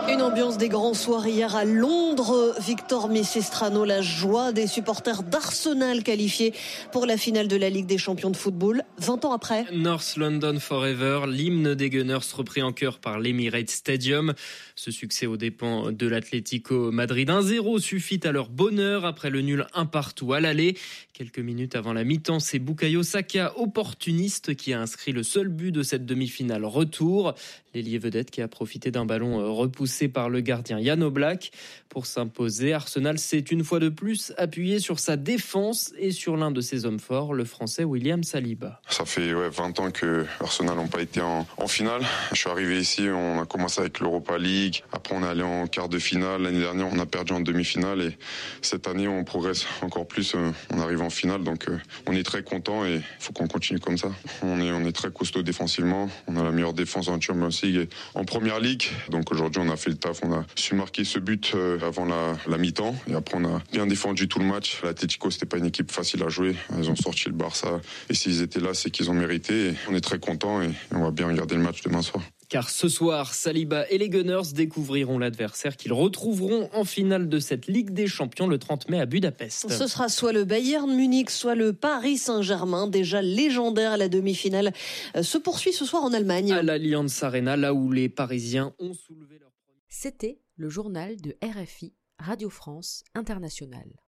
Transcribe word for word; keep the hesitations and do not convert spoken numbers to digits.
Une ambiance des grands soirs hier à Londres. Victor Messistrano, la joie des supporters d'Arsenal qualifiés pour la finale de la Ligue des champions de football. vingt ans après. North London Forever, l'hymne des Gunners repris en chœur par l'Emirates Stadium. Ce succès aux dépens de l'Atlético Madrid. un zéro suffit à leur bonheur après le nul un partout à l'aller. Quelques minutes avant la mi-temps, c'est Bukayo Saka, opportuniste, qui a inscrit le seul but de cette demi-finale retour. L'ailier vedette qui a profité d'un ballon repoussé par le gardien Jan Oblak. Pour s'imposer, Arsenal s'est une fois de plus appuyé sur sa défense et sur l'un de ses hommes forts, le français William Saliba. Ça fait ouais, vingt ans que Arsenal n'a pas été en, en finale. Je suis arrivé ici, on a commencé avec l'Europa League. Après, on est allé en quart de finale. L'année dernière, on a perdu en demi-finale. Et cette année, on progresse encore plus. On arrive en finale. Donc, on est très content et il faut qu'on continue comme ça. On est, on est très costaud défensivement. On a la meilleure défense en Champions League et en Première Ligue. Donc, aujourd'hui, on a fait le taf. On a su marquer ce but avant la, la mi-temps. Et après, on a bien défendu tout le match. L'Atlético, c'était pas une équipe facile à jouer. Ils ont sorti le Barça. Et s'ils étaient là, c'est qu'ils ont mérité. Et on est très contents et on va bien regarder le match demain soir. Car ce soir, Saliba et les Gunners découvriront l'adversaire qu'ils retrouveront en finale de cette Ligue des Champions le trente mai à Budapest. Ce sera soit le Bayern Munich, soit le Paris Saint-Germain, déjà légendaire à la demi-finale, se poursuit ce soir en Allemagne. À l'Allianz Arena, là où les Parisiens ont soulevé leur... C'était le journal de R F I, Radio France Internationale.